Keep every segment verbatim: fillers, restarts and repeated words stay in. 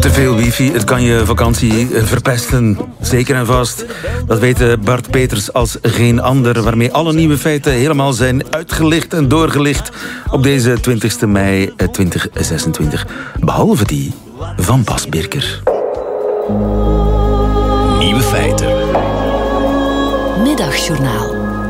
Te veel wifi, het kan je vakantie verpesten. Zeker en vast. Dat weet Bart Peters als geen ander, waarmee alle nieuwe feiten helemaal zijn uitgelicht en doorgelicht op deze twintigste mei tweeduizend zesentwintig. Behalve die van Bas Birker. Nieuwe feiten. Middagjournaal.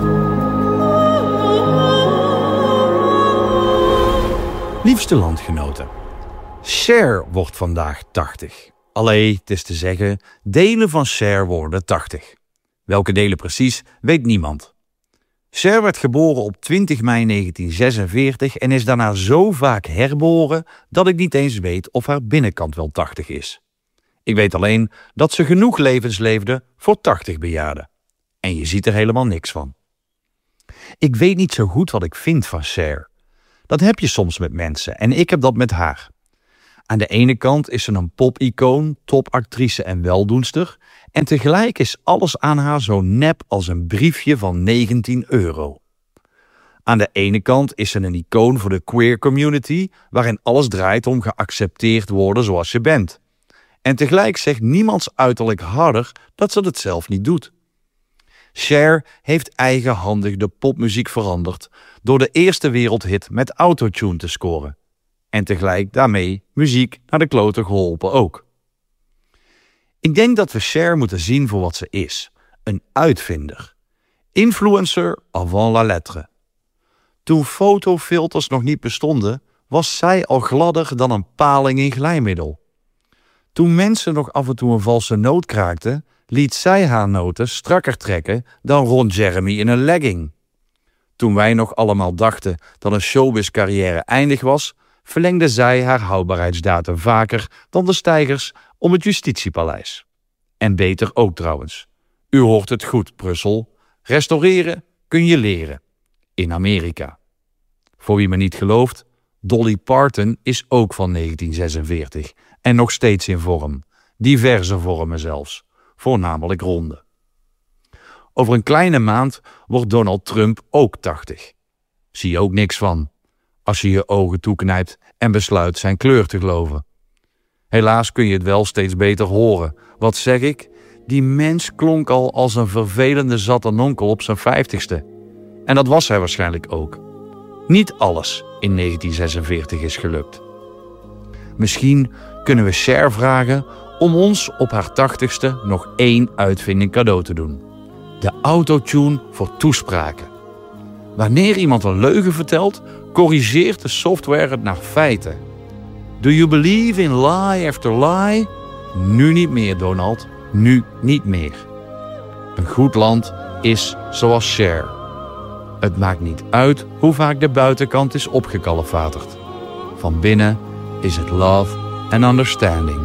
Liefste landgenoten. Cher wordt vandaag tachtig. Allee, het is te zeggen, delen van Cher worden tachtig. Welke delen precies, weet niemand. Cher werd geboren op twintig mei negentien zesenveertig en is daarna zo vaak herboren dat ik niet eens weet of haar binnenkant wel tachtig is. Ik weet alleen dat ze genoeg levens leefde voor tachtig bejaarden. En je ziet er helemaal niks van. Ik weet niet zo goed wat ik vind van Cher. Dat heb je soms met mensen en ik heb dat met haar. Aan de ene kant is ze een popicoon, topactrice en weldoenster. En tegelijk is alles aan haar zo nep als een briefje van negentien euro. Aan de ene kant is ze een icoon voor de queer community, waarin alles draait om geaccepteerd worden zoals je bent. En tegelijk zegt niemands uiterlijk harder dat ze dat zelf niet doet. Cher heeft eigenhandig de popmuziek veranderd door de eerste wereldhit met autotune te scoren. En tegelijk daarmee muziek naar de kloten geholpen ook. Ik denk dat we Cher moeten zien voor wat ze is. Een uitvinder. Influencer avant la lettre. Toen fotofilters nog niet bestonden, was zij al gladder dan een paling in glijmiddel. Toen mensen nog af en toe een valse noot kraakten, liet zij haar noten strakker trekken dan Ron Jeremy in een legging. Toen wij nog allemaal dachten dat een showbiz-carrière eindig was, verlengde zij haar houdbaarheidsdatum vaker dan de steigers om het Justitiepaleis. En beter ook trouwens. U hoort het goed, Brussel. Restaureren kun je leren. In Amerika. Voor wie me niet gelooft, Dolly Parton is ook van negentien zesenveertig. En nog steeds in vorm. Diverse vormen zelfs. Voornamelijk ronde. Over een kleine maand wordt Donald Trump ook tachtig. Zie je ook niks van. Als je je ogen toeknijpt en besluit zijn kleur te geloven. Helaas kun je het wel steeds beter horen. Wat zeg ik? Die mens klonk al als een vervelende zatte nonkel op zijn vijftigste. En dat was hij waarschijnlijk ook. Niet alles in negentien zesenveertig is gelukt. Misschien kunnen we Cher vragen om ons op haar tachtigste nog één uitvinding cadeau te doen. De autotune voor toespraken. Wanneer iemand een leugen vertelt, corrigeert de software het naar feiten. Do you believe in lie after lie? Nu niet meer, Donald. Nu niet meer. Een goed land is zoals Cher. Het maakt niet uit hoe vaak de buitenkant is opgekalefaterd. Van binnen is het love and understanding.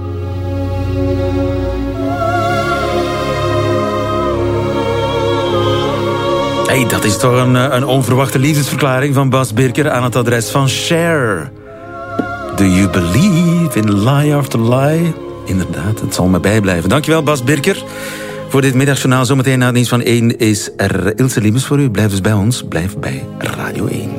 Hey, dat is toch een, een onverwachte liefdesverklaring van Bas Birker aan het adres van Cher. Do you believe in lie after lie? Inderdaad, het zal me bijblijven. Dankjewel, Bas Birker, voor dit middagjournaal. Zometeen na het nieuws van één is er Ilse Liemens voor u. Blijf dus bij ons. Blijf bij Radio één.